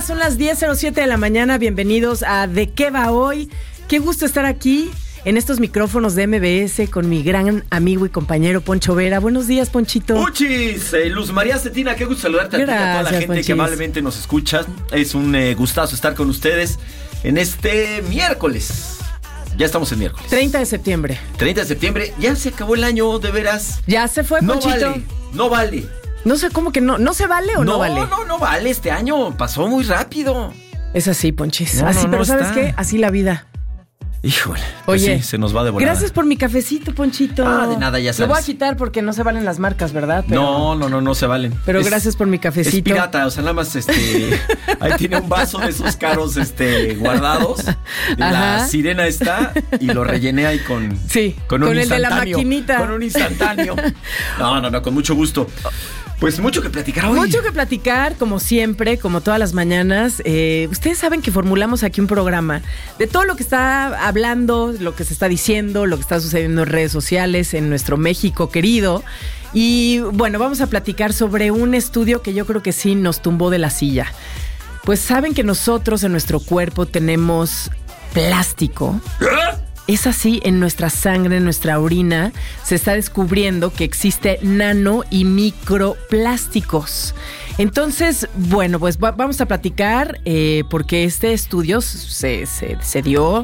son las 10:07 de la mañana. Bienvenidos a ¿De qué va hoy? Qué gusto estar aquí en estos micrófonos de MBS con mi gran amigo y compañero Poncho Vera. Buenos días, Ponchito. ¡Uchis! Luz María Cetina, qué gusto saludarte a ti y a toda la gente Ponchis, que amablemente nos escucha. Es un gustazo estar con ustedes en este miércoles. Ya estamos en miércoles. 30 de septiembre. 30 de septiembre. Ya se acabó el año, de veras. Ya se fue, Ponchito. No vale. No sé, ¿cómo que no? ¿No se vale o no vale? No vale. Este año pasó muy rápido. Es así, Ponchis. No, así, no, pero no ¿sabes está. qué? Así la vida. Híjole. Pues Oye, sí, se nos va de volada. Gracias por mi cafecito, Ponchito. De nada, ya sabes. Lo voy a quitar porque no se valen las marcas, ¿verdad? Pero, No se valen. Pero gracias por mi cafecito. Es pirata, o sea, nada más ahí tiene un vaso de esos caros guardados. La sirena está y lo rellené ahí con un el de la maquinita. Con un instantáneo. No, con mucho gusto. Pues mucho que platicar hoy. Mucho que platicar, como siempre, como todas las mañanas. Ustedes saben que formulamos aquí un programa de todo lo que está hablando, lo que se está diciendo, lo que está sucediendo en redes sociales, en nuestro México querido. Y bueno, vamos a platicar sobre un estudio que yo creo que sí nos tumbó de la silla. Pues saben que nosotros en nuestro cuerpo tenemos plástico. Es así, en nuestra sangre, en nuestra orina, se está descubriendo que existe nano y microplásticos. Entonces, bueno, pues vamos a platicar porque este estudio se dio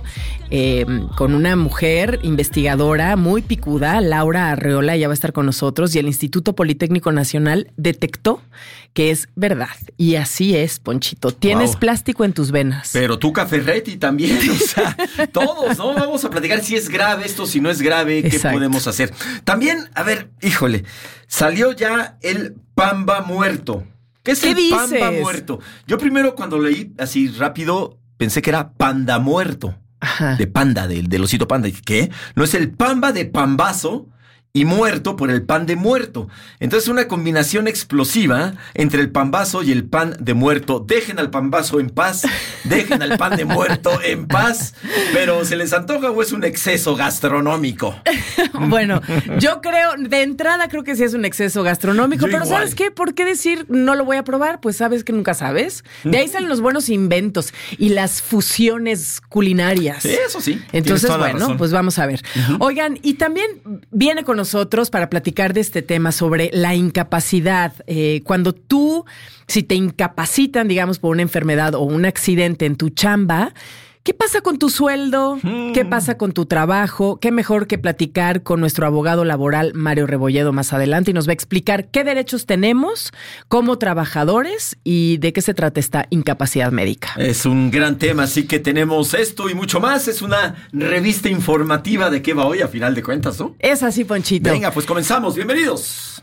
con una mujer investigadora muy picuda, Laura Arreola, ella va a estar con nosotros, y el Instituto Politécnico Nacional detectó que es verdad. Y así es, Ponchito. Tienes plástico en tus venas. Pero tú, Caferretti, también, o sea, todos, ¿no? Vamos a platicar si es grave esto, si no es grave, qué podemos hacer. También, a ver, híjole, salió ya el pamba muerto. ¿Qué es el pamba muerto? Yo primero cuando leí así rápido pensé que era panda muerto. Ajá. De panda, del osito panda. ¿Qué? No, es el pamba de pambazo y muerto por el pan de muerto. Entonces una combinación explosiva entre el pambazo y el pan de muerto. Dejen al pambazo en paz, dejen al pan de muerto en paz, pero ¿se les antoja o es un exceso gastronómico? Bueno, yo creo, de entrada creo que sí es un exceso gastronómico, pero igual. ¿Sabes qué? ¿Por qué decir no lo voy a probar? Pues sabes que nunca sabes. De ahí salen los buenos inventos y las fusiones culinarias. Sí, eso sí. Entonces, bueno, pues vamos a ver. Oigan, y también viene con nosotros para platicar de este tema sobre la incapacidad. Cuando tú, si te incapacitan, digamos, por una enfermedad o un accidente en tu chamba, ¿qué pasa con tu sueldo? ¿Qué pasa con tu trabajo? Qué mejor que platicar con nuestro abogado laboral, Mario Rebolledo, más adelante, y nos va a explicar qué derechos tenemos como trabajadores y de qué se trata esta incapacidad médica. Es un gran tema, así que tenemos esto y mucho más. Es una revista informativa de qué va hoy, a final de cuentas, ¿no? Es así, Ponchito. Venga, pues comenzamos. Bienvenidos.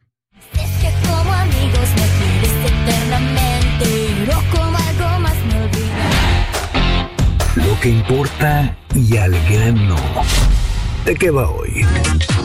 Es que como amigos me quieres eternamente, pero como algo más me olvidas. Lo que importa y al grano. ¿De qué va hoy?